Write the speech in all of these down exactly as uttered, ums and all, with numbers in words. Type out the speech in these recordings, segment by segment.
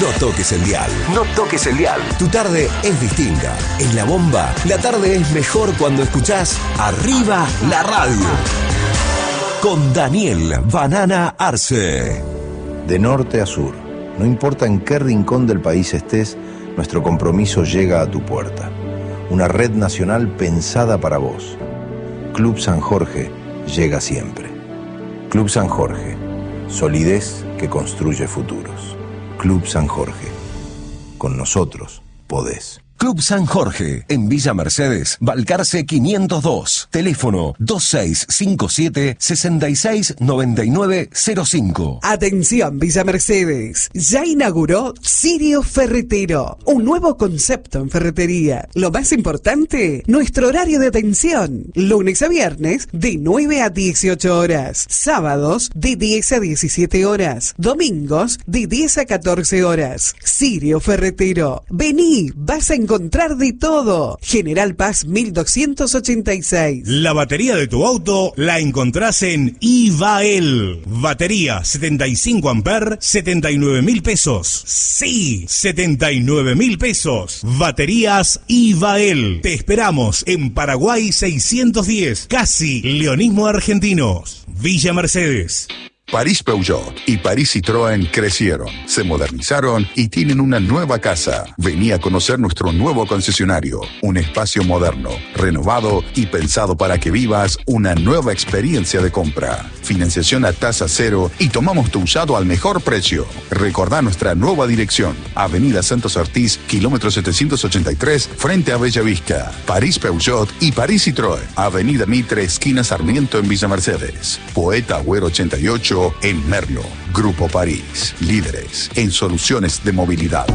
No toques el dial. No toques el dial. Tu tarde es distinta. En La Bomba, la tarde es mejor cuando escuchás Arriba la Radio. Con Daniel Banana Arce. De norte a sur, no importa en qué rincón del país estés, nuestro compromiso llega a tu puerta. Una red nacional pensada para vos. Club San Jorge llega siempre. Club San Jorge, solidez que construye futuros. Club San Jorge, con nosotros podés. Club San Jorge, en Villa Mercedes, Balcarce quinientos dos. Teléfono dos seis cinco siete, seis seis nueve nueve cero cinco. Atención Villa Mercedes, ya inauguró Sirio Ferretero, un nuevo concepto en ferretería. Lo más importante, nuestro horario de atención, lunes a viernes de nueve a dieciocho horas, sábados de diez a diecisiete horas, domingos de diez a catorce horas. Sirio Ferretero, vení, vas a encontrar de todo. General Paz mil doscientos ochenta y seis. La batería de tu auto la encontrás en Ivael. Batería setenta y cinco amperes, setenta y nueve mil pesos. Sí, setenta y nueve mil pesos. Baterías Ivael. Te esperamos en Paraguay seiscientos diez, casi Leonismo Argentinos. Villa Mercedes. París Peugeot y París Citroën crecieron, se modernizaron y tienen una nueva casa. Vení a conocer nuestro nuevo concesionario, un espacio moderno, renovado y pensado para que vivas una nueva experiencia de compra. Financiación a tasa cero y tomamos tu usado al mejor precio. Recordá nuestra nueva dirección, Avenida Santos Ortiz, kilómetro setecientos ochenta y tres, frente a Bella Vista. París Peugeot y París Citroën, Avenida Mitre, esquina Sarmiento en Villa Mercedes. Poeta Agüero ochenta y ocho en Merlo. Grupo París, líderes en soluciones de movilidad.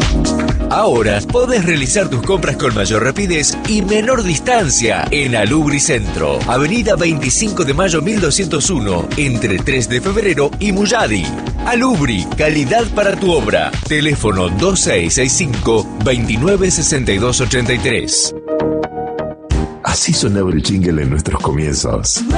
Ahora podés realizar tus compras con mayor rapidez y menor distancia en Alubri Centro, Avenida veinticinco de mayo mil doscientos uno, entre tres de febrero y Muyadi. Alubri, calidad para tu obra. Teléfono dos seis seis cinco, veintinueve sesenta y dos ochenta y tres. Así sonaba el jingle en nuestros comienzos.